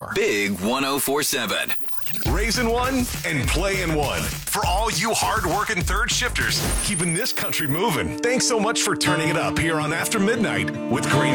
Big 104.7. Raising one and playing one. For all you hard-working third shifters, keeping this country moving. Thanks so much for turning it up here on After Midnight with Green